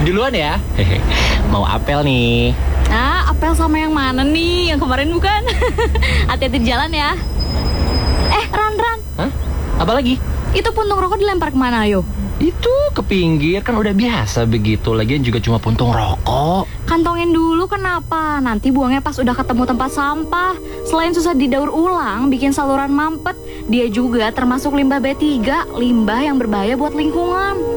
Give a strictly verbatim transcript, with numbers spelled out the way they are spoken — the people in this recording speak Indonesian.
Duluan ya. Mau apel nih. Ah, apel sama yang mana nih? Yang kemarin bukan? Hati-hati di jalan ya. Eh, Ran, Ran. Hah? Apa lagi? Itu puntung rokok dilempar kemana, ayo? Itu ke pinggir, kan udah biasa begitu. Lagian juga cuma puntung rokok. Kantongin dulu kenapa? Nanti buangnya pas udah ketemu tempat sampah. Selain susah didaur ulang, bikin saluran mampet, dia juga termasuk limbah B tiga, limbah yang berbahaya buat lingkungan.